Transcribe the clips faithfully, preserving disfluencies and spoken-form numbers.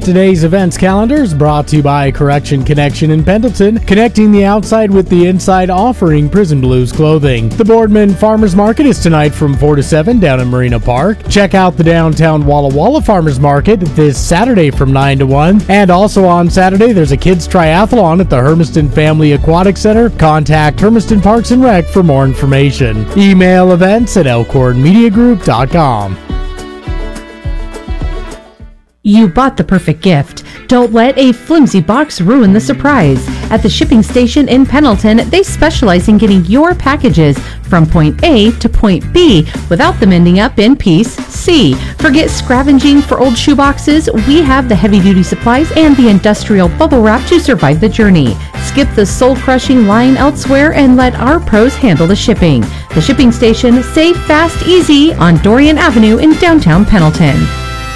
Today's events calendar is brought to you by Correction Connection in Pendleton, connecting the outside with the inside, offering Prison Blues clothing. The Boardman Farmers Market is tonight from four to seven down in Marina Park. Check out the downtown Walla Walla Farmers Market this Saturday from nine to one. And also on Saturday, there's a kids triathlon at the Hermiston Family Aquatic Center. Contact Hermiston Parks and Rec for more information. Email events at elkhorn media group dot com. You bought the perfect gift. Don't let a flimsy box ruin the surprise. At the shipping station in Pendleton, they specialize in getting your packages from point A to point B without them ending up in piece C. Forget scavenging for old shoeboxes. We have the heavy-duty supplies and the industrial bubble wrap to survive the journey. Skip the soul-crushing line elsewhere and let our pros handle the shipping. The shipping station, safe, fast, easy on Dorian Avenue in downtown Pendleton.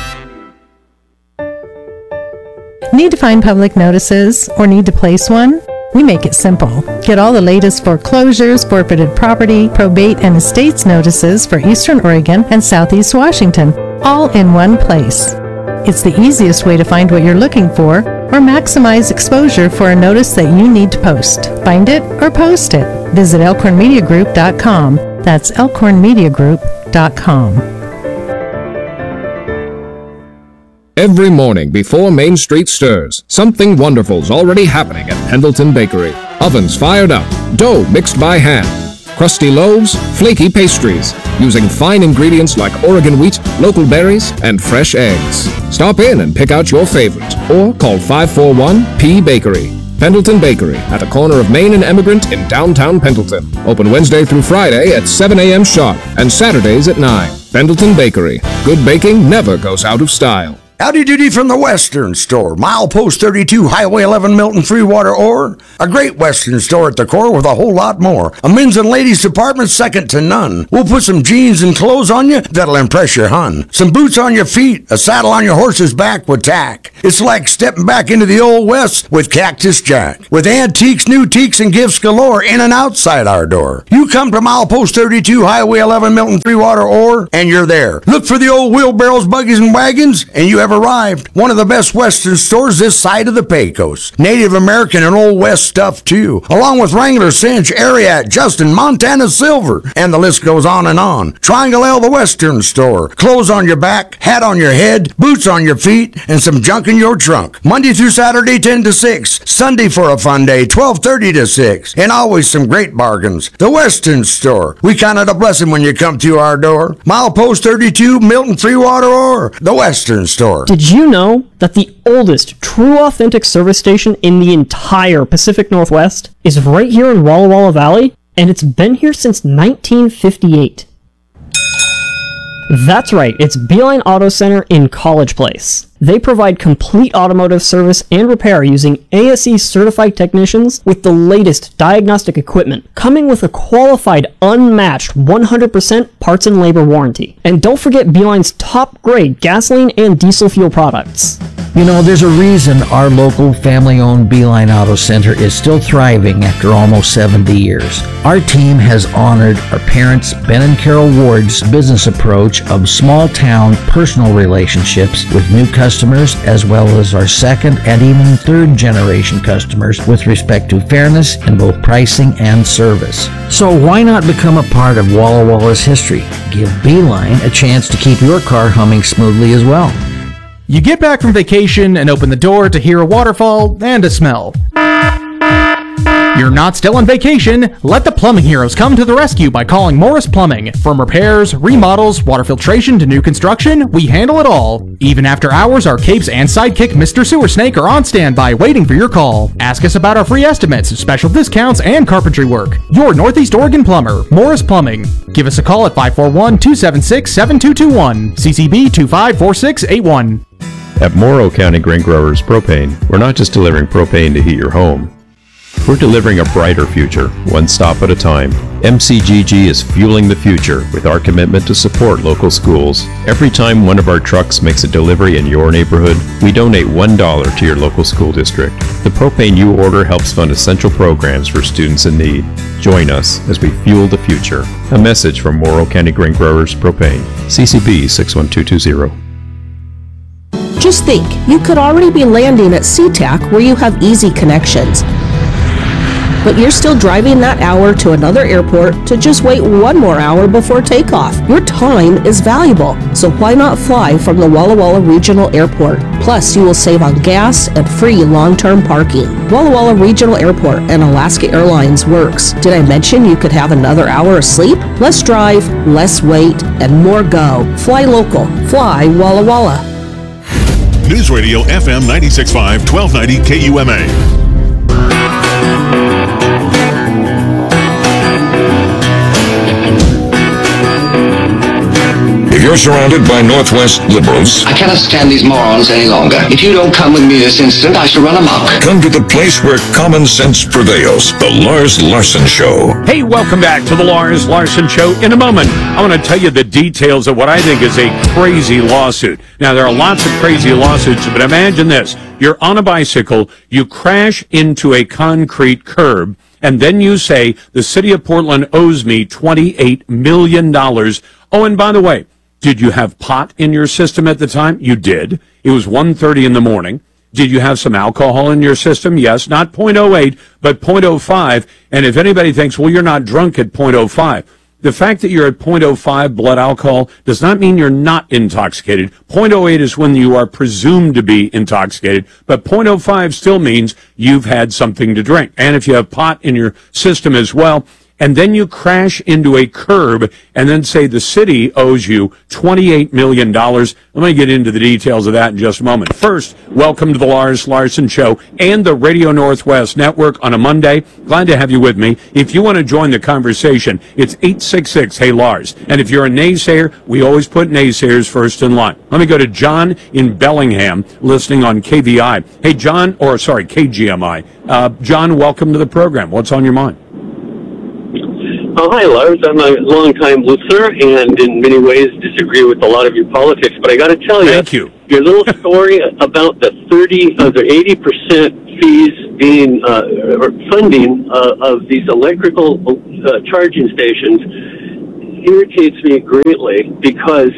Need to find public notices or need to place one? We make it simple. Get all the latest foreclosures, forfeited property, probate, and estates notices for Eastern Oregon and Southeast Washington, all in one place. It's the easiest way to find what you're looking for or maximize exposure for a notice that you need to post. Find it or post it. Visit elkhorn media group dot com. That's elkhorn media group dot com. Every morning before Main Street stirs, something wonderful's already happening at Pendleton Bakery. Ovens fired up, dough mixed by hand, crusty loaves, flaky pastries, using fine ingredients like Oregon wheat, local berries, and fresh eggs. Stop in and pick out your favorite, or call five four one P Bakery. Pendleton Bakery, at the corner of Main and Emigrant in downtown Pendleton. Open Wednesday through Friday at seven a.m. sharp and Saturdays at nine. Pendleton Bakery. Good baking never goes out of style. Howdy doody from the Western Store, Milepost thirty-two, Highway eleven, Milton, Freewater, or a great Western store at the core with a whole lot more. A men's and ladies department second to none. We'll put some jeans and clothes on you that'll impress your hun. Some boots on your feet, a saddle on your horse's back with tack. It's like stepping back into the old West with Cactus Jack. With antiques, new teaks, and gifts galore in and outside our door. You come to Milepost thirty-two, Highway eleven, Milton, Freewater, or, and you're there. Look for the old wheelbarrows, buggies, and wagons, and you have arrived. One of the best Western stores this side of the Pecos. Native American and Old West stuff too, along with Wrangler, Cinch, Ariat, Justin, Montana Silver, and the list goes on and on. Triangle L, the Western Store. Clothes on your back, hat on your head, boots on your feet, and some junk in your trunk. Monday through Saturday, ten to six. Sunday for a fun day, twelve thirty to six. And always some great bargains. The Western Store. We count it a blessing when you come to our door. Milepost thirty-two, Milton, Freewater, or the Western Store. Did you know that the oldest true authentic service station in the entire Pacific Northwest is right here in Walla Walla Valley? And it's been here since nineteen fifty-eight. That's right, it's Beeline Auto Center in College Place. They provide complete automotive service and repair using A S E certified technicians with the latest diagnostic equipment, coming with a qualified, unmatched one hundred percent parts and labor warranty. And don't forget Beeline's top grade gasoline and diesel fuel products. You know, there's a reason our local family-owned Beeline Auto Center is still thriving after almost seventy years. Our team has honored our parents, Ben and Carol Ward's business approach of small-town personal relationships with new customers, as well as our second and even third generation customers with respect to fairness in both pricing and service. So why not become a part of Walla Walla's history? Give Beeline a chance to keep your car humming smoothly as well. You get back from vacation and open the door to hear a waterfall and a smell. You're not still on vacation. Let the plumbing heroes come to the rescue by calling Morris Plumbing. From repairs, remodels, water filtration to new construction, we handle it all. Even after hours, our capes and sidekick Mister Sewer Snake are on standby waiting for your call. Ask us about our free estimates, special discounts, and carpentry work. Your Northeast Oregon plumber, Morris Plumbing. Give us a call at five four one, two seven six, seven two two one, C C B two five four six eight one. At Morrow County Grain Growers Propane, we're not just delivering propane to heat your home. We're delivering a brighter future, one stop at a time. M C G G is fueling the future with our commitment to support local schools. Every time one of our trucks makes a delivery in your neighborhood, we donate one dollar to your local school district. The propane you order helps fund essential programs for students in need. Join us as we fuel the future. A message from Morrow County Grain Growers Propane. C C B six one two two zero. Just think, you could already be landing at SeaTac where you have easy connections. But you're still driving that hour to another airport to just wait one more hour before takeoff. Your time is valuable, so why not fly from the Walla Walla Regional Airport? Plus, you will save on gas and free long-term parking. Walla Walla Regional Airport and Alaska Airlines works. Did I mention you could have another hour of sleep? Less drive, less wait, and more go. Fly local. Fly Walla Walla. News Radio F M ninety-six point five, twelve ninety K U M A. If you're surrounded by Northwest liberals, I cannot stand these morons any longer. If you don't come with me this instant, I shall run amok. come to the place where common sense prevails. The Lars Larson Show. Hey, welcome back to the Lars Larson Show. In a moment, I want to tell you the details of what I think is a crazy lawsuit. Now, there are lots of crazy lawsuits, but imagine this. You're on a bicycle, you crash into a concrete curb, and then you say, the city of Portland owes me twenty-eight million dollars. Oh, and by the way, did you have pot in your system at the time? You did. It was one thirty in the morning. Did you have some alcohol in your system? Yes, not point oh eight, but point oh five. And if anybody thinks, well, you're not drunk at point oh five, the fact that you're at point oh five blood alcohol does not mean you're not intoxicated. point oh eight is when you are presumed to be intoxicated, but point oh five still means you've had something to drink. And if you have pot in your system as well, and then you crash into a curb and then say the city owes you twenty-eight million dollars. Let me get into the details of that in just a moment. First, welcome to the Lars Larson Show and the Radio Northwest Network on a Monday. Glad to have you with me. If you want to join the conversation, it's eight six six, hey Lars. And if you're a naysayer, we always put naysayers first in line. Let me go to John in Bellingham, listening on K V I. Hey, John, or sorry, K G M I. Uh, John, welcome to the program. What's on your mind? Oh, hi, Lars. I'm a longtime listener and in many ways disagree with a lot of your politics, but I got to tell you, Thank you, your little story about the thirty, uh, the eighty percent fees being uh, or funding uh, of these electrical uh, charging stations irritates me greatly because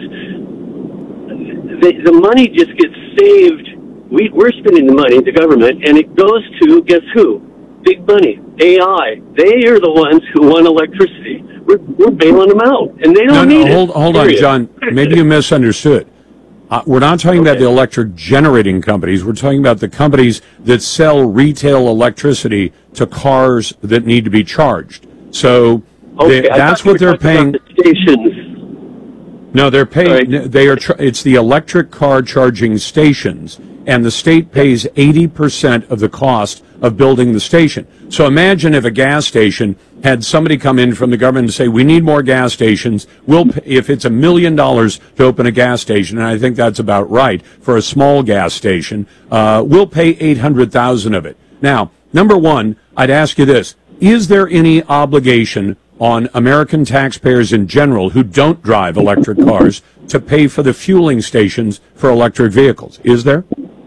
the, the money just gets saved. We, we're spending the money, the government, and it goes to, guess who? Big money, A I. They are the ones who want electricity. We're, we're bailing them out, and they don't no, need no, hold, it. Hold on, John. Maybe you misunderstood. Uh, we're not talking okay. about the electric generating companies. We're talking about the companies that sell retail electricity to cars that need to be charged. So okay, they, that's what they're paying. The stations. No, they're paying. They are. It's the electric car charging stations, and the state pays eighty percent of the cost of building the station. So imagine if a gas station had somebody come in from the government and say, we need more gas stations. We'll pay, if it's a million dollars to open a gas station, and I think that's about right for a small gas station, uh, we'll pay eight hundred thousand of it. Now, number one, I'd ask you this. Is there any obligation on American taxpayers in general who don't drive electric cars to pay for the fueling stations for electric vehicles? Is there?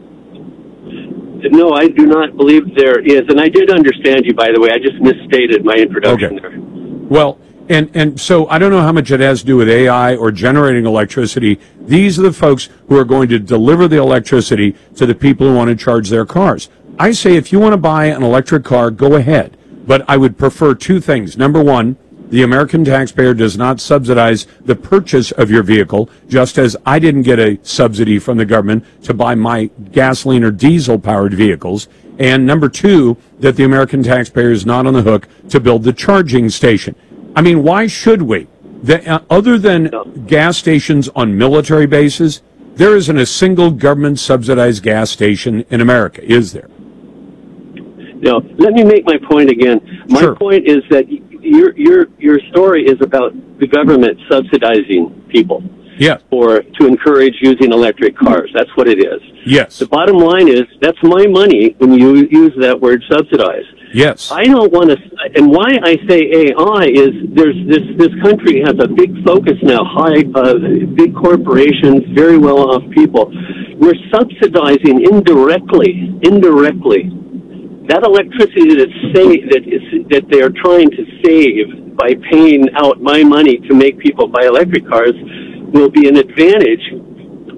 No, I do not believe there is. And I did understand you, by the way. I just misstated my introduction okay. there. Well, and, and so I don't know how much it has to do with A I or generating electricity. These are the folks who are going to deliver the electricity to the people who want to charge their cars. I say if you want to buy an electric car, go ahead. But I would prefer two things. Number one, the American taxpayer does not subsidize the purchase of your vehicle, just as I didn't get a subsidy from the government to buy my gasoline or diesel-powered vehicles. And number two, that the American taxpayer is not on the hook to build the charging station. I mean, why should we? The, uh, other than gas stations on military bases, there isn't a single government-subsidized gas station in America, is there? No, let me make my point again. My sure. point is that your your your story is about the government subsidizing people. Yeah. For to encourage using electric cars. That's what it is. Yes. The bottom line is that's my money when you use that word subsidize. Yes. I don't want to, and why I say A I is there's this this country has a big focus now, high uh, big corporations, very well off people. We're subsidizing indirectly, indirectly. That electricity that say that is that they are trying to save by paying out my money to make people buy electric cars will be an advantage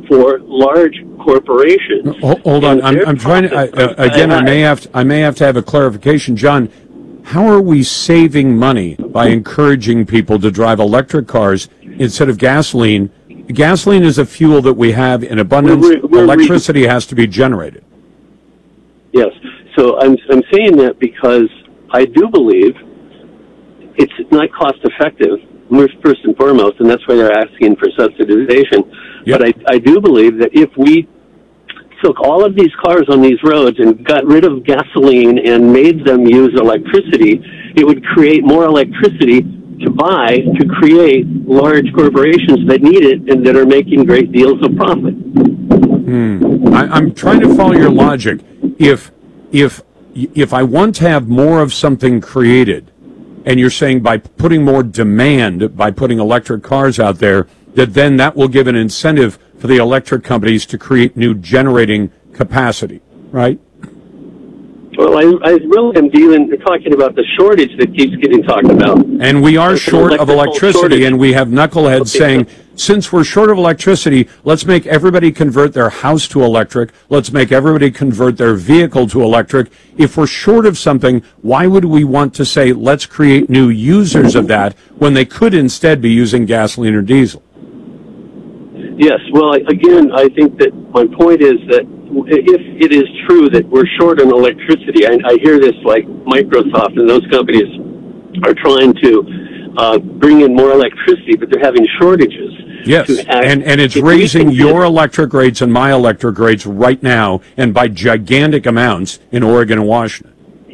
for large corporations. Hold, hold on, I'm, I'm trying to, I, uh, again, I may have to, I may have to have a clarification. John, how are we saving money by encouraging people to drive electric cars instead of gasoline? Gasoline is a fuel that we have in abundance. We're, we're, Electricity we're, has to be generated. Yes. So I'm, I'm saying that because I do believe it's not cost effective, first and foremost, and that's why they're asking for subsidization. Yep. But I, I do believe that if we took all of these cars on these roads and got rid of gasoline and made them use electricity, it would create more electricity to buy to create large corporations that need it and that are making great deals of profit. Hmm. I, I'm trying to follow your logic. If if if I want to have more of something created, and you're saying by putting more demand, by putting electric cars out there, that then that will give an incentive for the electric companies to create new generating capacity, right? Well, I, I really am dealing, talking about the shortage that keeps getting talked about. And we are It's short of electricity, shortage. and we have knuckleheads Okay. saying, since we're short of electricity, let's make everybody convert their house to electric. Let's make everybody convert their vehicle to electric. If we're short of something, why would we want to say, let's create new users of that when they could instead be using gasoline or diesel? Yes, well, I- again, I think that my point is that if it is true that we're short on electricity, I, I hear this like Microsoft and those companies are trying to uh, bring in more electricity, but they're having shortages. Yes, act, and, and it's if we raising can- your electric rates and my electric rates right now, and by gigantic amounts in Oregon and Washington.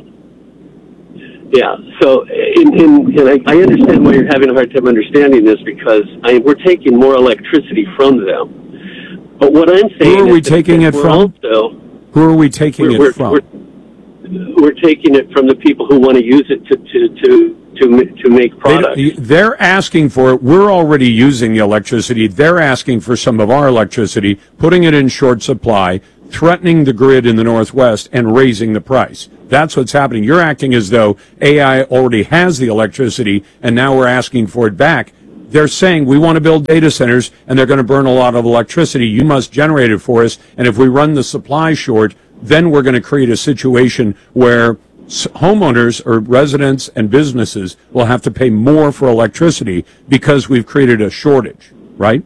Yeah, so in, in, and I, I understand why you're having a hard time understanding this because I, we're taking more electricity from them. But what I'm saying Who are is we that taking it we're from? Also, Who are we taking we're, it we're, from? We're, we're taking it from the people who want to use it to to to to, ma- to make products. They, they're asking for it. We're already using the electricity. They're asking for some of our electricity, putting it in short supply, threatening the grid in the Northwest, and raising the price. That's what's happening. You're acting as though A I already has the electricity, and now we're asking for it back. They're saying we want to build data centers, and they're going to burn a lot of electricity. You must generate it for us, and if we run the supply short, then we're going to create a situation where homeowners or residents and businesses will have to pay more for electricity because we've created a shortage, right?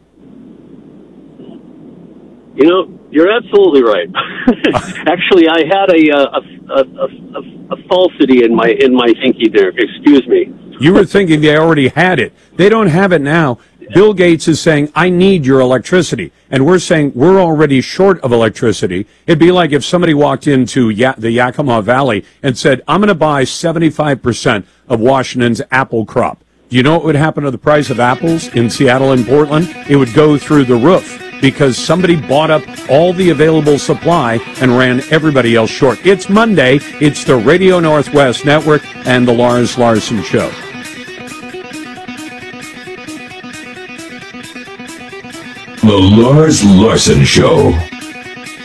You know, you're absolutely right. Actually, I had a a, a, a, a falsity in my in my thinking there. Excuse me. You were thinking they already had it. They don't have it now. Bill Gates is saying, I need your electricity. And we're saying we're already short of electricity. It'd be like if somebody walked into ya- the Yakima Valley and said, I'm going to buy seventy-five percent of Washington's apple crop. Do you know what would happen to the price of apples in Seattle and Portland? It would go through the roof because somebody bought up all the available supply and ran everybody else short. It's Monday. It's the Radio Northwest Network and the Lars Larson Show. The Lars Larson Show.